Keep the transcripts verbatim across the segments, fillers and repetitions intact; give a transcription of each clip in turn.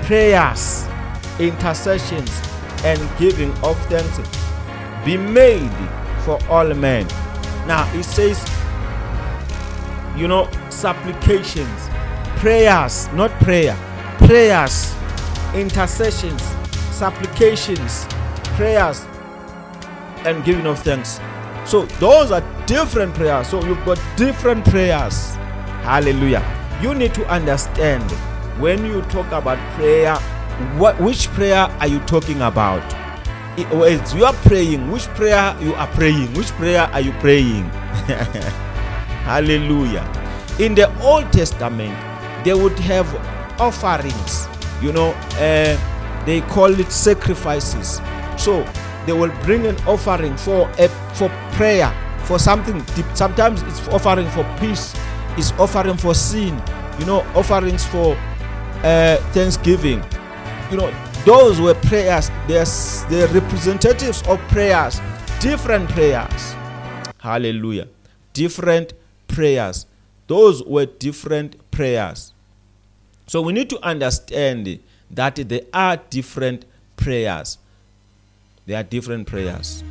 prayers, intercessions, and giving of thanks be made for all men. Now it says, you know, supplications, prayers, not prayer, prayers, intercessions, supplications, prayers, and giving of thanks. So those are different prayers. So you've got different prayers. Hallelujah. You need to understand when you talk about prayer, what which prayer are you talking about? As you are praying, which prayer you are praying? Which prayer are you praying? Hallelujah. In the Old Testament, they would have offerings. You know, uh, they call it sacrifices. So they will bring an offering for a for prayer, for something deep. Sometimes it's offering for peace, it's offering for sin, you know, offerings for uh, thanksgiving. You know, those were prayers. They're, they're representatives of prayers, different prayers. Hallelujah. Different prayers. Those were different prayers. So we need to understand that there are different prayers. There are different prayers.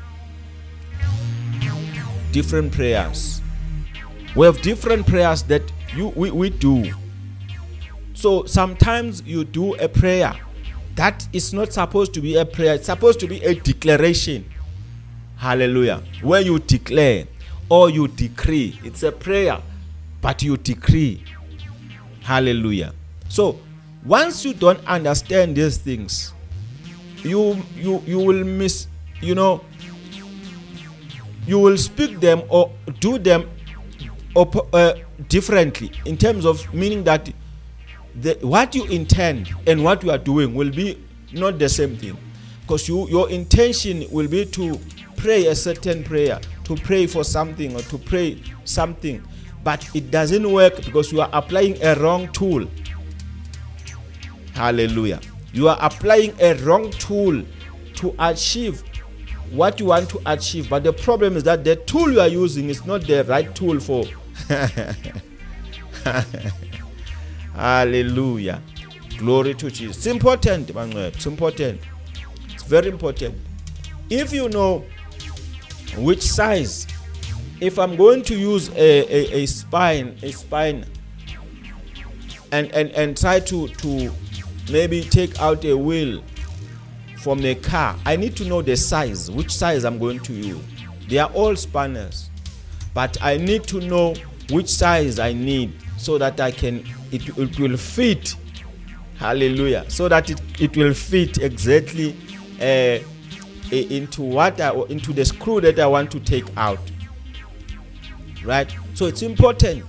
Different prayers. We have different prayers that you we, we do. So sometimes you do a prayer that is not supposed to be a prayer. It's supposed to be a declaration. Hallelujah. Where you declare or you decree. It's a prayer, but you decree. Hallelujah. So once you don't understand these things, you you you will miss, you know, you will speak them or do them op- uh, differently, in terms of meaning that the, what you intend and what you are doing will be not the same thing, because you your intention will be to pray a certain prayer, to pray for something or to pray something, but it doesn't work because you are applying a wrong tool. Hallelujah. You are applying a wrong tool to achieve what you want to achieve, but the problem is that the tool you are using is not the right tool for. Hallelujah. Glory to Jesus. It's important, Manuel. It's important. It's very important. If you know which size, if I'm going to use a, a, a spine, a spine, and, and, and try to, to maybe take out a wheel from a car, I need to know the size, which size I'm going to use. They are all spanners, but I need to know which size I need so that I can, it, it will fit. Hallelujah. So that it, it will fit exactly uh, into what I, into the screw that I want to take out. Right? So it's important.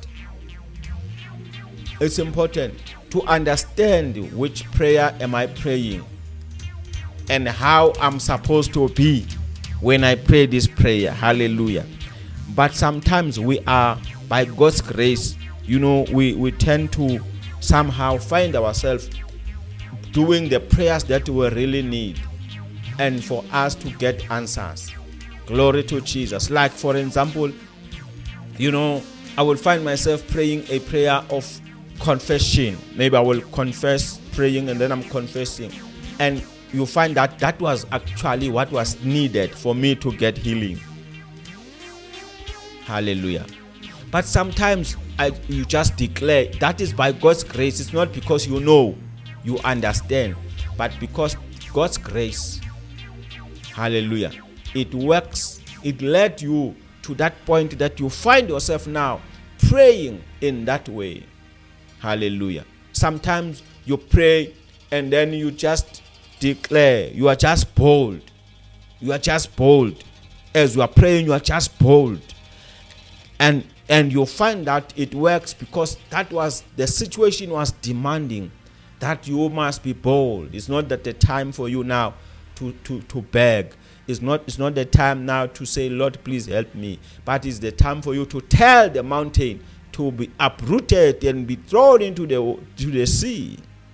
It's important to understand which prayer am I praying and how I'm supposed to be when I pray this prayer. Hallelujah. But sometimes we are, by God's grace, you know, we, we tend to somehow find ourselves doing the prayers that we really need and for us to get answers. Glory to Jesus. Like, for example, you know, I will find myself praying a prayer of confession. Maybe I will confess, praying, and then I'm confessing. And you find that that was actually what was needed for me to get healing. Hallelujah. But sometimes I, you just declare. That is by God's grace. It's not because you know, you understand, but because God's grace. Hallelujah. It works. It led you to that point that you find yourself now praying in that way. Hallelujah. Sometimes you pray and then you just declare. You are just bold. You are just bold. As you are praying, you are just bold. And and you find that it works because that was the situation was demanding that you must be bold. It's not that the time for you now to, to, to beg. It's not, it's not the time now to say, Lord, please help me. But it's the time for you to tell the mountain to be uprooted and be thrown into the, to the sea.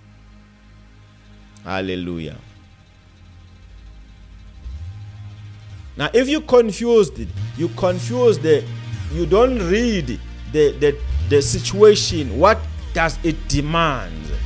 Hallelujah. Now, if you confused it, you confuse the, you don't read the, the, the situation. What does it demand?